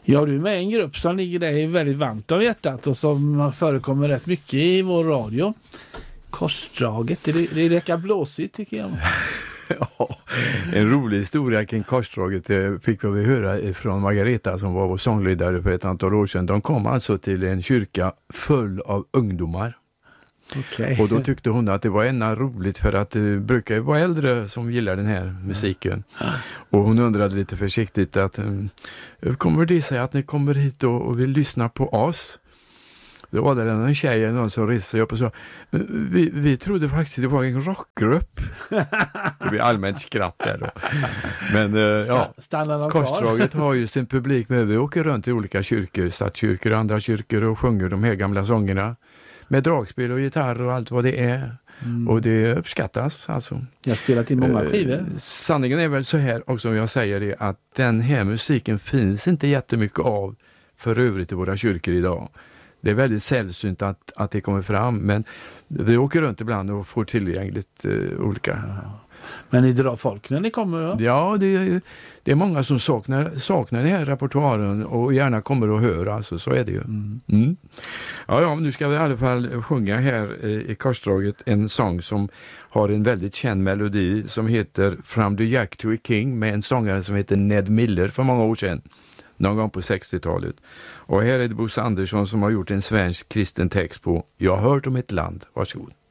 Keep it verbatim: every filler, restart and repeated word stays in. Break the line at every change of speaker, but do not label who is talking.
Ja, du är med i en grupp som ligger dig väldigt varmt av hjärtat och som förekommer rätt mycket i vår radio. Korsdraget, det är, det är lika blåsigt tycker jag.
Ja, en rolig historia kring Korsdraget det fick vi höra från Margareta som var vår sångledare för ett antal år sedan. De kom alltså till en kyrka full av ungdomar.
Okay.
Och då tyckte hon att det var ännu roligt för att det brukar vara äldre som gillar den här musiken. Mm. Och hon undrade lite försiktigt att kommer det sig att ni kommer hit och, och vill lyssna på oss? Då var det en tjej eller någon som reste sig upp och sa vi, vi trodde faktiskt det var en rockgrupp. Det blir allmänt skratt där då. Men uh, ja, Korsdraget har ju sin publik med. Vi åker runt i olika kyrkor, stadskyrkor och andra kyrkor och sjunger de här gamla sångerna. Med dragspel och gitarr och allt vad det är. Mm. Och det uppskattas alltså.
Jag har spelat i många skivor. Eh,
sanningen är väl så här också som jag säger det att den här musiken finns inte jättemycket av för övrigt i våra kyrkor idag. Det är väldigt sällsynt att, att det kommer fram men vi åker runt ibland och får tillgängligt eh, olika.
Ja. Men ni drar folk när ni kommer då?
Ja, det är, det är många som saknar, saknar den här repertoaren och gärna kommer och höra, alltså, så är det ju. Mm. Mm. Ja, ja, nu ska vi i alla fall sjunga här i Korsdraget en sång som har en väldigt känd melodi som heter From the Jack to a King med en sångare som heter Ned Miller för många år sedan. Någon gång på sextiotalet. Och här är det Bosse Andersson som har gjort en svensk kristen text på Jag har hört om ett land. Varsågod.